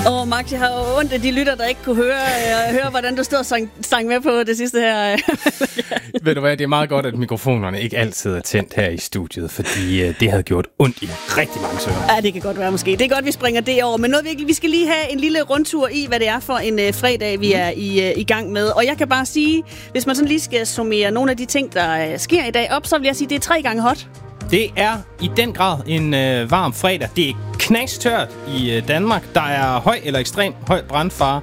Max, jeg har jo ondt af de lytter, der ikke kunne høre hvordan du stod og sang med på det sidste her. Ved du hvad, det er meget godt, at mikrofonerne ikke altid er tændt her i studiet, fordi det havde gjort ondt i rigtig mange søger. Ja, det kan godt være måske. Det er godt, vi springer det over. Men noget virkelig, vi skal lige have en lille rundtur i, hvad det er for en fredag, vi er i gang med. Og jeg kan bare sige, hvis man sådan lige skal summere nogle af de ting, der sker i dag op, så vil jeg sige, det er 3 gange hot. Det er i den grad en varm fredag. Det er knastørt i Danmark. Der er høj eller ekstrem høj brandfare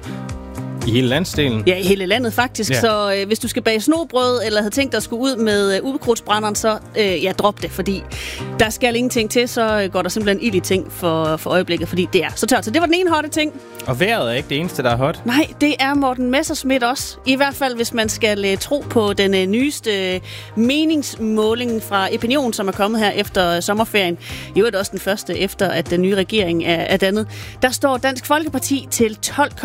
i hele landsdelen. Ja, i hele landet faktisk. Ja. Så hvis du skal bage snobrød, eller havde tænkt dig at skulle ud med ukrudtsbrænderen, så drop det, fordi der skal ingenting til, så går der simpelthen ild i ting for øjeblikket, fordi det er så tørt. Så det var den ene hotte ting. Og vejret er ikke det eneste, der er hot. Nej, det er Morten Messerschmidt også. I hvert fald, hvis man skal tro på den nyeste meningsmåling fra Epinion, som er kommet her efter sommerferien. I øvrigt også den første, efter at den nye regering er dannet. Der står Dansk Folkeparti til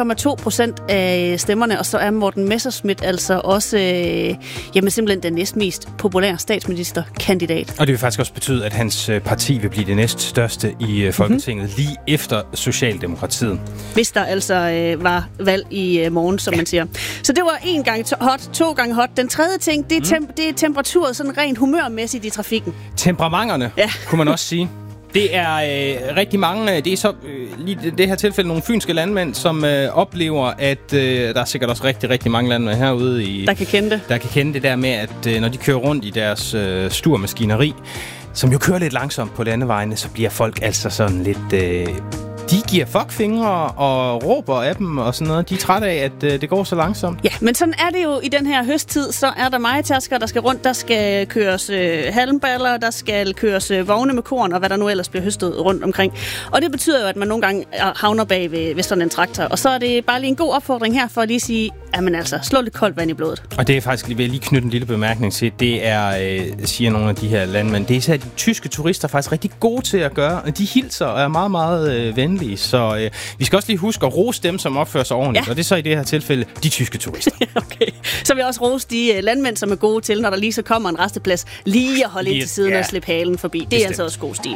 12,2% af stemmerne, og så er Morten Messerschmidt altså også simpelthen den næstmest populære statsministerkandidat. Og det vil faktisk også betyde, at hans parti vil blive det næststørste i Folketinget lige efter Socialdemokratiet. Hvis der altså var valg i morgen, som man siger. Så det var 1 gang hot, 2 gange hot. Den tredje ting, det er temperaturen sådan rent humørmæssigt i trafikken. Temperamenterne, kunne man også sige. Det er rigtig mange, det er så lige i det her tilfælde nogle fynske landmænd, som oplever, at der er sikkert også rigtig, rigtig mange landmænd herude, der kan kende det der med, at når de kører rundt i deres sturmaskineri, som jo kører lidt langsomt på landevejene, så bliver folk altså sådan lidt... De giver fuckfingre og råber af dem og sådan noget. De er trætte af, at det går så langsomt. Ja, men sådan er det jo i den her høsttid. Så er der majetasker, der skal rundt. Der skal køres halmballer, der skal køres vogne med korn, og hvad der nu ellers bliver høstet rundt omkring. Og det betyder jo, at man nogle gange havner bag ved sådan en traktor. Og så er det bare lige en god opfordring her for at lige sige, jamen altså, slå lidt koldt vand i blodet. Og det er faktisk, vil jeg lige knytte en lille bemærkning til, det er, siger nogle af de her landmænd, det er især de tyske turister faktisk rigtig gode til at gøre. De hilser og er meget, meget venlige. Så vi skal også lige huske at rose dem, som opfører sig ordentligt. Ja. Og det er så i det her tilfælde de tyske turister. Okay. Så vil jeg også rose de landmænd, som er gode til, når der lige så kommer en resteplads, lige at holde ind til siden og slippe halen forbi. Det er altså også god stil.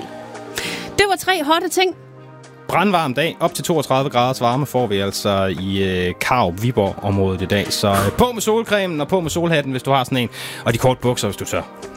Det var 3 hotte ting. Brandvarm dag. Op til 32 graders varme får vi altså i Karup-Viborg-området i dag. Så på med solcremen og på med solhatten, hvis du har sådan en. Og de korte bukser, hvis du tør.